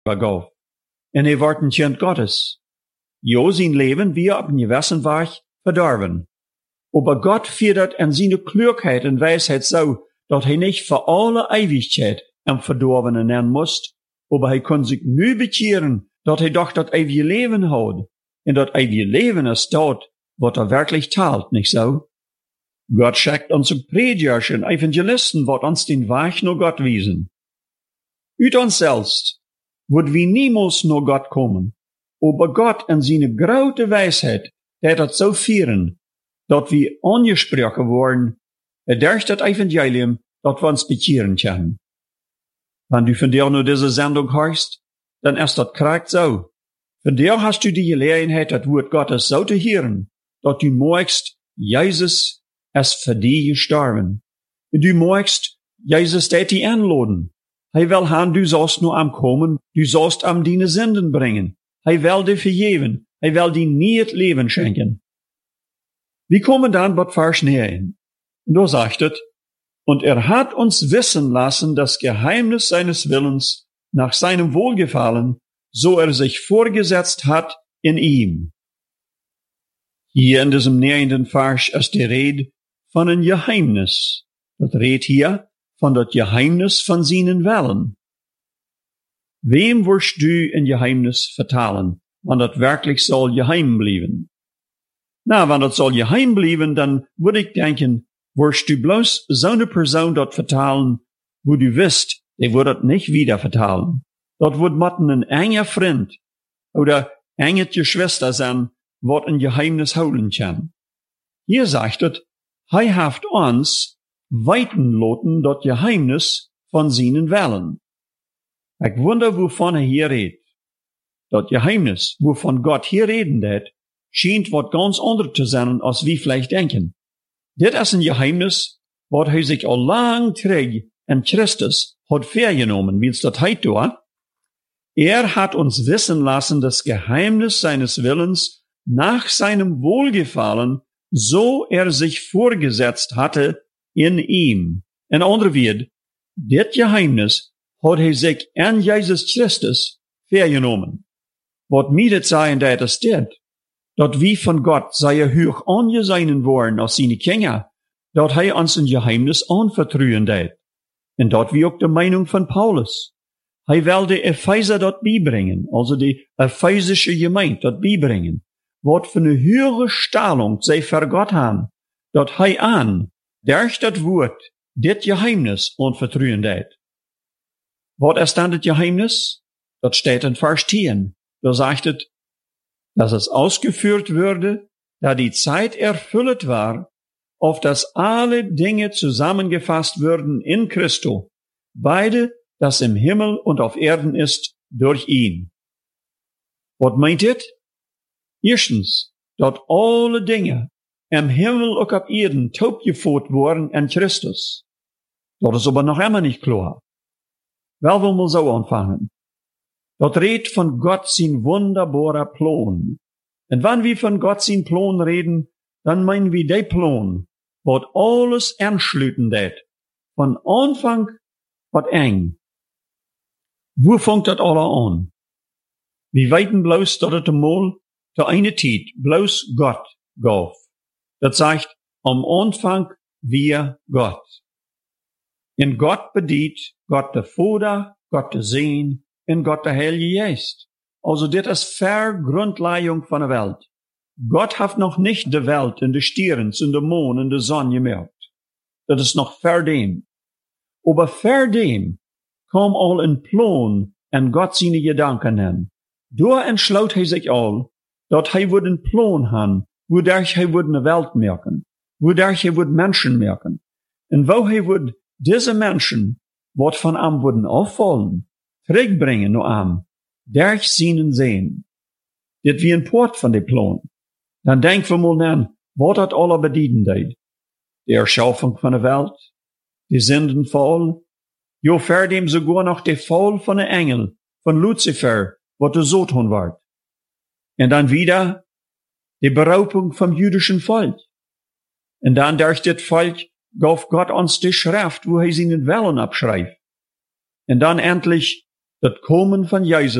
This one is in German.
gaf. En hij wordt een kind Gottes. Jo, zijn leven wie op een gewissen weg verdorven. Aber Gott viert in seine Klugheit und Weisheit so, dass hij nicht für alle Ewigkeit am Verdorvenen nennen muss, aber hij kann sich nu bekehren, dass hij doch das ewige Leben hat. Und das ewige Leben ist dort, was wirklich teilt, nicht so? Gott schickt uns Prediger und Evangelisten, wat uns den Weg nach Gott wiesen. Uit uns selbst wird wir niemals nach Gott kommen, aber Gott in seine große Weisheit, der das so führen, dass wir angesprochen worden durch das Evangelium, dass wir uns bekehren können. Wenn du von dir nur diese Sendung hörst, dann ist das korrekt so. Von dir hast du die Gelegenheit, das Wort Gottes so zu hören, dass du merkst, Jesus ist für dich gestorben. Und du merkst, Jesus wird dich einladen. Hij will haben, du sollst nur am kommen, du sollst am deine Sünden bringen. Hij will dir vergeben, hij will dir nie het Leben schenken. Wir kommen dann bei Vers 9. Und da sagt es, und hat uns wissen lassen das Geheimnis seines Willens nach seinem Wohlgefallen, so sich vorgesetzt hat in ihm. Hier in diesem 9. Vers ist die Rede von einem Geheimnis. Das redet hier von das Geheimnis von seinen Willen. Wem wirst du ein Geheimnis vertalen, wenn das wirklich soll geheim bleiben? Na, wenn das soll geheim bleiben, dann würde ich denken, wirst du bloß so eine Person dort vertalen, wo du wisst, der wird das nicht wieder vertalen. Dort wird matten ein enger Freund oder enge Geschwister sein, wat ein Geheimnis holen kann. Hier sagt es, hij haft uns weiten loten das Geheimnis von seinen Willen. Ich wonder, wovon hier redet. Das Geheimnis, wovon Gott hier reden wird, scheint wat ganz anderes zu sein, als wir vielleicht denken. Dit ist ein Geheimnis, wat hij sich al lang terug in Christus hat vergenommen, wie es das heit tut. Hat uns wissen lassen, das Geheimnis seines Willens nach seinem Wohlgefallen, so sich vorgesetzt hatte in ihm. In andere Wort, dit Geheimnis hat hij sich in Jesus Christus vergenommen. Wat mir das sagen, dat ist dit, dat wir von Gott sehr hoch angesehen worden als seine Kinder, dat hij uns ein Geheimnis anvertrauen dat. Und dat wir auch die Meinung von Paulus. Hij will die Epheser dort beibringen, also die ephesische Gemeinde dort beibringen, wat für eine höhere Stellung sie für Gott haben, dat hij an, durch das Wort, dit Geheimnis anvertrauen dat. Wat ist dann das Geheimnis? Das steht in Vers 10. Da sagt es, dass es ausgeführt würde, da die Zeit erfüllt war, auf dass alle Dinge zusammengefasst würden in Christo, beide, das im Himmel und auf Erden ist, durch ihn. Was meint it? Erstens, dass alle Dinge im Himmel und auf Erden taubgeführt wurden in Christus. Das ist aber noch immer nicht klar. Wel, wir mal so anfangen. Das redet von Gott sein wunderbarer Plan. Und wenn wir von Gott sein Plan reden, dann meinen wir den Plan, was alles anschließen det, von Anfang bis eng. Wo fängt das alle an? Wir weiten bloß, dass es einmal zu einer Zeit bloß Gott gab. Das sagt, am Anfang wir Gott. In Gott bedient Gott der Vater, Gott der Sohn und Gott der Heilige Geist. Also das ist Vergrundlegung von der Welt. Gott hat noch nicht die Welt und die Sterne und den Mond und die Sonne gemerkt. Das ist noch vor dem. Aber vor dem kam all ein Plan und Gott seine Gedanken hin. Da entschloss er sich all, dass er würde einen Plan haben, wodurch er würde eine Welt merken, wodurch er würde Menschen merken. Und wo er würde diese Menschen, was von ihm würden auffallen, zurückbringen nur ihm, durch seinen Sehen. Das wie ein Port von dem Plan. Dann denken wir mal an, was das alle bedienen deed. Die Erschaffung von der Welt, die Sündenfall, jo vor dem sogar noch der Fall von der Engel, von Luzifer, was der Satan war. Und dann wieder die Beraubung vom jüdischen Volk. Und dann durch das Volk gab Gott uns die Schrift, wo er seinen Willen abschreibt. Und dann endlich Dat komen van Jezus